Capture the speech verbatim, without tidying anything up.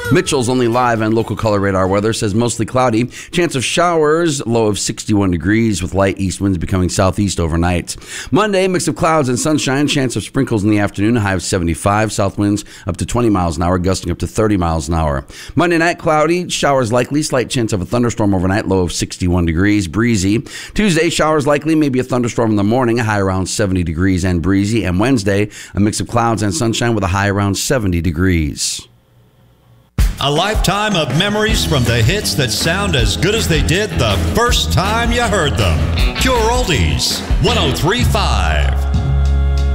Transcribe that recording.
Mitchell's Only Live and Local Color Radar weather says mostly cloudy. Chance of showers, low of sixty-one degrees with light east winds becoming southeast overnight. Monday, mix of clouds and sunshine. Chance of sprinkles in the afternoon, high of seventy-five. South winds up to twenty miles an hour, gusting up to thirty miles an hour. Monday night, cloudy, showers likely. Slight chance of a thunderstorm overnight, low of sixty-one degrees, breezy. Tuesday, showers likely, maybe a thunderstorm in the morning, a high around seventy degrees and breezy. And Wednesday, a mix of clouds and sunshine with a high around seventy degrees. A lifetime of memories from the hits that sound as good as they did the first time you heard them. Pure Oldies, one oh three point five.